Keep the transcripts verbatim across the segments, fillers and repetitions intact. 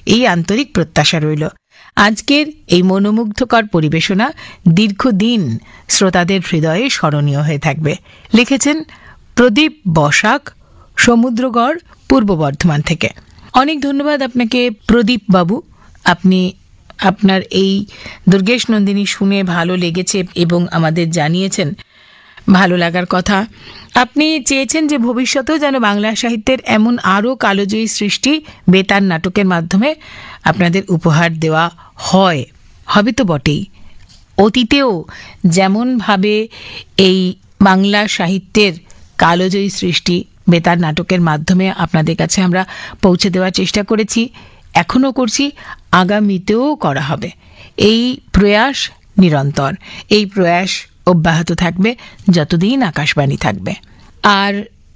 এই আন্তরিক প্রত্যাশা রইল। আজকের এই মনোমুগ্ধকর পরিবেশনা দীর্ঘদিন শ্রোতাদের হৃদয়ে স্মরণীয় হয়ে থাকবে। লিখেছেন প্রদীপ বসাক, সমুদ্রগড়, পূর্ব বর্ধমান থেকে। অনেক ধন্যবাদ আপনাকে প্রদীপ বাবু। আপনি আপনার এই দুর্গেশ নন্দিনী শুনে ভালো লেগেছে এবং আমাদের জানিয়েছেন ভালো লাগার কথা। আপনি চেয়েছেন যে ভবিষ্যতেও যেন বাংলা সাহিত্যের এমন আরও কালোজয়ী সৃষ্টি বেতার নাটকের মাধ্যমে আপনাদের উপহার দেওয়া হয়। হবে তো বটেই। অতীতেও যেমনভাবে এই বাংলা সাহিত্যের কালোজয়ী সৃষ্টি বেতার নাটকের মাধ্যমে আপনাদের কাছে আমরা পৌঁছে দেওয়ার চেষ্টা করেছি, এখনও করছি, আগামীতেও করা হবে। এই প্রয়াস নিরন্তর, এই প্রয়াস অব্যাহত থাকবে যতদিন আকাশবাণী থাকবে। আর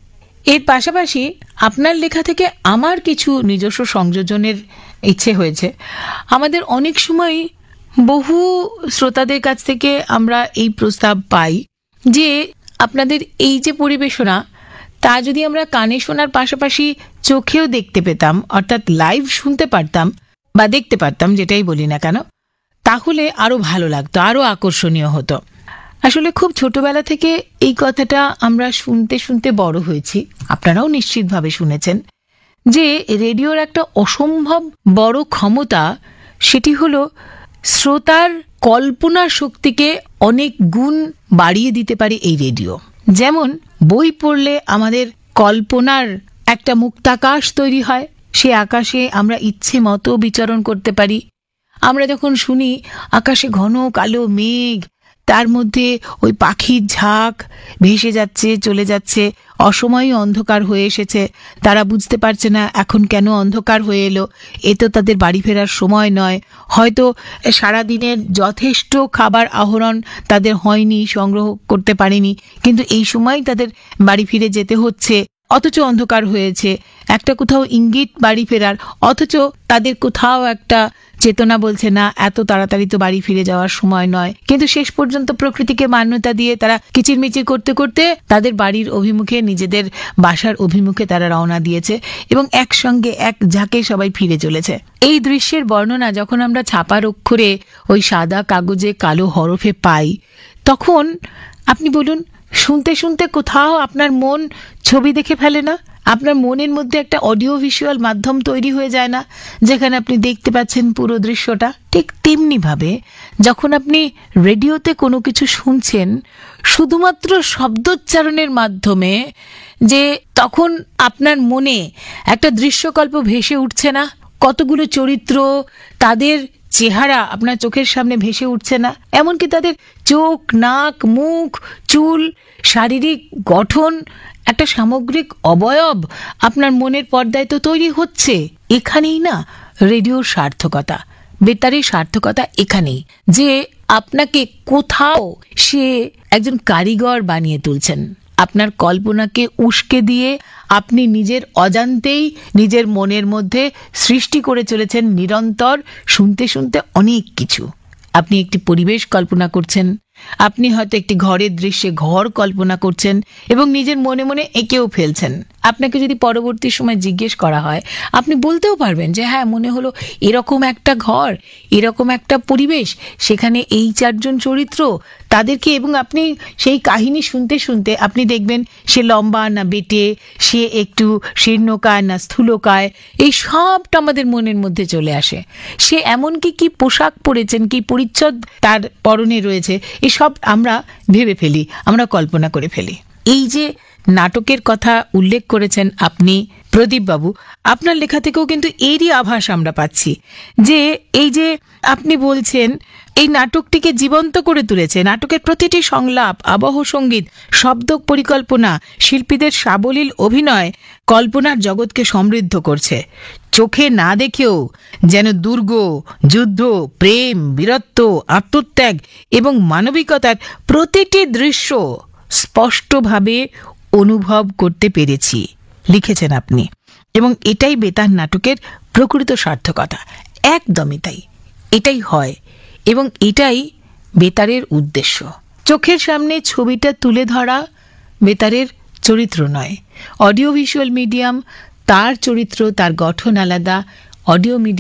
এর পাশাপাশি আপনার লেখা থেকে আমার কিছু নিজস্ব সংযোজনের ইচ্ছে হয়েছে। আমাদের অনেক সময় বহু শ্রোতাদের কাছ থেকে আমরা এই প্রস্তাব পাই যে আপনাদের এই যে পরিবেশনা, তা যদি আমরা কানে শোনার পাশাপাশি চোখেও দেখতে পেতাম, অর্থাৎ লাইভ শুনতে পারতাম বা দেখতে পারতাম, যেটাই বলি না কেন, তাহলে আরো ভালো লাগতো, আরো আকর্ষণীয় হতো। আসলে খুব ছোটবেলা থেকে এই কথাটা আমরা শুনতে শুনতে বড় হয়েছি, আপনারাও নিশ্চিতভাবে শুনেছেন, যে রেডিওর একটা অসম্ভব বড় ক্ষমতা, সেটি হলো শ্রোতার কল্পনা শক্তিকে অনেক গুণ বাড়িয়ে দিতে পারে এই রেডিও। যেমন বই পড়লে আমাদের কল্পনার একটা মুক্তাকাশ তৈরি হয়, সে আকাশে আমরা ইচ্ছে মতো বিচরণ করতে পারি। আমরা যখন শুনি আকাশে ঘন কালো মেঘ, তার মধ্যে ওই পাখির ঝাঁক ভেসে যাচ্ছে, চলে যাচ্ছে, অসময়ে অন্ধকার হয়ে এসেছে, তারা বুঝতে পারছে না এখন কেন অন্ধকার হয়ে এলো, এ তো তাদের বাড়ি ফেরার সময় নয়, হয়তো সারাদিনের যথেষ্ট খাবার আহরণ তাদের হয়নি, সংগ্রহ করতে পারেনি, কিন্তু এই সময় তাদের বাড়ি ফিরে যেতে হচ্ছে, অথচ অন্ধকার হয়েছে, একটা কোথাও ইঙ্গিত বাড়ি ফেরার, অথচ তাদের কোথাও একটা চেতনা বলছে না এত তাড়াতাড়ি তো বাড়ি ফিরে যাওয়ার সময় নয়, কিন্তু শেষ পর্যন্ত প্রকৃতিকে মান্যতা দিয়ে তারা কিচিরমিচির করতে করতে তাদের বাড়ির অভিমুখে, নিজেদের বাসার অভিমুখে তারা রওনা দিয়েছে এবং একসঙ্গে এক ঝাঁকে সবাই ফিরে চলেছে। এই দৃশ্যের বর্ণনা যখন আমরা ছাপার অক্ষরে ওই সাদা কাগজে কালো হরফে পাই, তখন আপনি বলুন, শুনতে শুনতে কোথাও আপনার মন ছবি দেখে ফেলে না? আপনার মনের মধ্যে একটা অডিও ভিজুয়াল মাধ্যম তৈরি হয়ে যায় না, যেখানে আপনি দেখতে পাচ্ছেন পুরো দৃশ্যটা? ঠিক তেমনি ভাবে যখন আপনি রেডিওতে কোনো কিছু শুনছেন শুধুমাত্র শব্দোচ্চারণের মাধ্যমে, যে তখন আপনার মনে একটা দৃশ্যকল্প ভেসে উঠছে না? কতগুলো চরিত্র, তাদের চেহারা আপনার চোখের সামনে ভেসে উঠছে না? এমনকি তাদের চোখ, নাক, মুখ, চুল, শারীরিক গঠন, একটা সামগ্রিক অবয়ব আপনার মনের পর্দায় তো তৈরি হচ্ছে। এখানেই না রেডিওর সার্থকতা, বেতারের সার্থকতা এখানেই, যে আপনাকে কোথাও সে একজন কারিগর বানিয়ে তুলছেন। আপনার কল্পনাকে উস্কে দিয়ে আপনি নিজের অজান্তেই নিজের মনের মধ্যে সৃষ্টি করে চলেছেন নিরন্তর, শুনতে শুনতে অনেক কিছু। আপনি একটি পরিবেশ কল্পনা করছেন, আপনি হয়তো একটি ঘরের দৃশ্যে ঘর কল্পনা করছেন এবং নিজের মনে মনে এঁকেও ফেলছেন। আপনাকে যদি পরবর্তী সময় জিজ্ঞেস করা হয়, আপনি বলতেও পারবেন যে হ্যাঁ, মনে হলো এরকম একটা ঘর, এরকম একটা পরিবেশ, সেখানে এই চারজন চরিত্র, তাদেরকে, এবং আপনি সেই কাহিনী শুনতে শুনতে আপনি দেখবেন সে লম্বা না বেটে, সে একটু শীর্ণকায় না স্থূলকায়, এই সবটা আমাদের মনের মধ্যে চলে আসে। সে এমনকি কি পোশাক পরেছেন, কি পরিচ্ছদ তার পরনে রয়েছে, এসব আমরা ভেবে ফেলি, আমরা কল্পনা করে ফেলি। এই যে নাটকের কথা উল্লেখ করেছেন আপনি প্রদীপ বাবু, আপনার লেখা থেকেও কিন্তু এরই আভাস আমরা পাচ্ছি, যে এই যে আপনি বলছেন এই নাটকটিকে জীবন্ত করে তুলেছে, নাটকের প্রতিটি সংলাপ, আবহ সঙ্গীত, শব্দ পরিকল্পনা, শিল্পীদের সাবলীল অভিনয় কল্পনার জগৎকে সমৃদ্ধ করছে। চোখে না দেখেও যেন দুর্গ, যুদ্ধ, প্রেম, বীরত্ব, আত্মত্যাগ এবং মানবিকতার প্রতিটি দৃশ্য স্পষ্টভাবে অনুভব করতে পেরেছি, লিখেছেন আপনি। এবং এটাই বেতার নাটকের প্রকৃত সার্থকতা। একদমই তাই, এটাই হয় এবং এটাই বেতারের উদ্দেশ্য। চোখের সামনে ছবিটা তুলে ধরা বেতারের চরিত্র নয়। অডিও ভিজুয়াল মিডিয়াম, তার চরিত্র, তার গঠন আলাদা। Audio medium